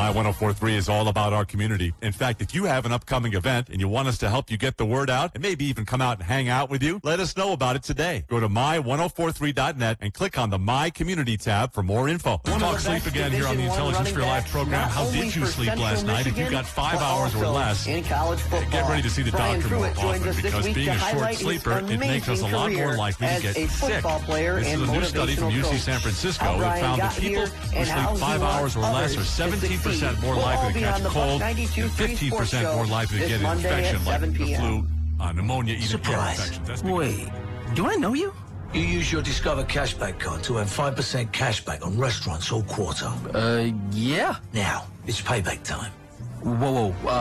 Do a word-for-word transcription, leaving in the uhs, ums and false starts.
My one oh four point three is all about our community. In fact, if you have an upcoming event and you want us to help you get the word out and maybe even come out and hang out with you, let us know about it today. Go to my one oh four three dot net and click on the My Community tab for more info. Let's talk sleep again here on the Intelligence for Your Life program. How did you sleep last night? If you got five hours or less, get ready to see the doctor more often, because being a short sleeper, it makes us a lot more likely to get sick. This is a new study from U C San Francisco that found that people who sleep five hours or less are seventeen percent more likely to catch a cold and fifteen percent more likely to get an infection like the flu, uh, pneumonia, even ear infections. That's Wait, do I know you? You use your Discover Cashback card to earn five percent cashback on restaurants all quarter. Uh, yeah. Now, it's payback time. Whoa, whoa, uh,